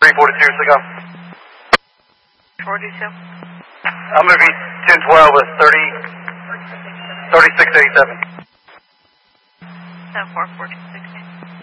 342, so go. 42. I'm going to be 1012 with 3687. 10-4, 426.